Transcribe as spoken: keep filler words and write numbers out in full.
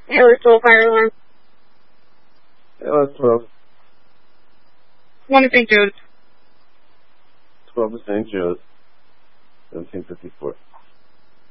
Harrisville fire alarm. Yeah, that's twelve. One in Saint Joe's. twelve to Saint Joe's. seventeen fifty-four.